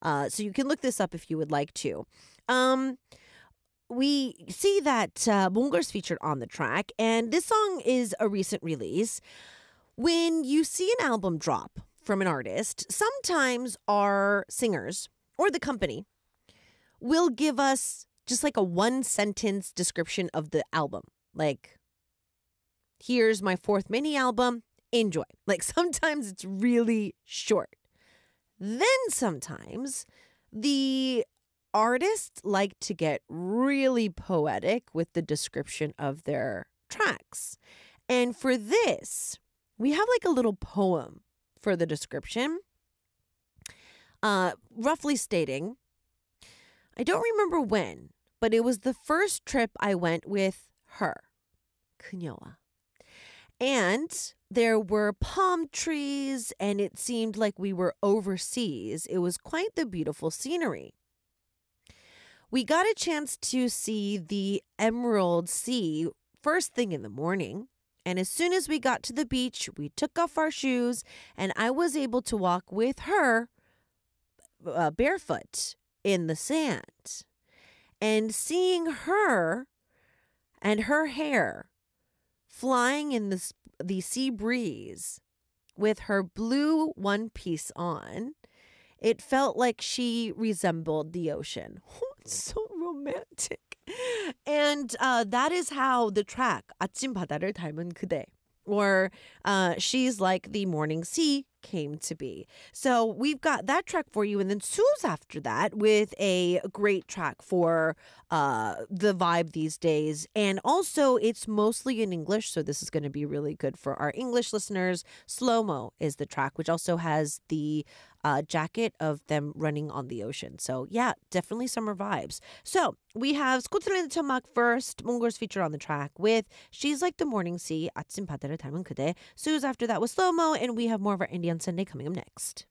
So you can look this up if you would like to. We see that Mongo's featured on the track, and this song is a recent release. When you see an album drop from an artist, sometimes our singers or the company will give us just like a one sentence description of the album. Like, here's my fourth mini album, enjoy. Like sometimes it's really short. Then sometimes the artists like to get really poetic with the description of their tracks. And for this, we have like a little poem for the description, roughly stating, I don't remember when, but it was the first trip I went with her, 그녀와. And there were palm trees, and it seemed like we were overseas. It was quite the beautiful scenery. We got a chance to see the Emerald Sea first thing in the morning. And as soon as we got to the beach, we took off our shoes, and I was able to walk with her barefoot in the sand. And seeing her and her hair flying in the sea breeze with her blue one piece on, it felt like she resembled the ocean. It's so romantic. And that is how the track 아침 바다를 닮은 그대, or She's Like the Morning Sea, came to be. So we've got that track for you, and then Sue's after that with a great track for the vibe these days. And also it's mostly in English, so this is going to be really good for our English listeners. Slow Mo is the track, which also has the jacket of them running on the ocean. So yeah, definitely summer vibes. So we have 스코틀랜드 천막 first, Mongo's feature on the track with She's Like the Morning Sea, 아침 바다를 닮은 그대. Sue's after that with Slow Mo, and we have more of our Indian Sunday coming up next.